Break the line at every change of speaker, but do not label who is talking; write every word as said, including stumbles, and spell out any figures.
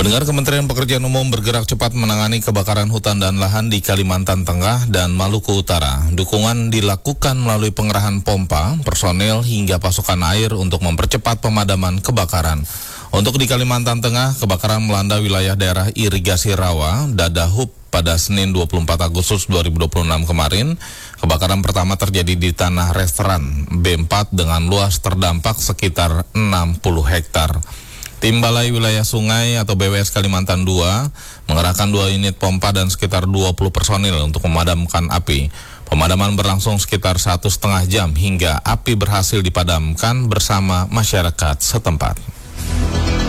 Pendengar, Kementerian Pekerjaan Umum bergerak cepat menangani kebakaran hutan dan lahan di Kalimantan Tengah dan Maluku Utara. Dukungan dilakukan melalui pengerahan pompa, personel hingga pasokan air untuk mempercepat pemadaman kebakaran. Untuk di Kalimantan Tengah, kebakaran melanda wilayah daerah irigasi Rawa, Dadahub pada Senin dua puluh empat Agustus dua ribu dua puluh enam kemarin. Kebakaran pertama terjadi di tanah restoran B empat dengan luas terdampak sekitar enam puluh hektar. Tim Balai Wilayah Sungai atau B W S Kalimantan dua mengerahkan dua unit pompa dan sekitar dua puluh personil untuk memadamkan api. Pemadaman berlangsung sekitar satu setengah jam hingga api berhasil dipadamkan bersama masyarakat setempat.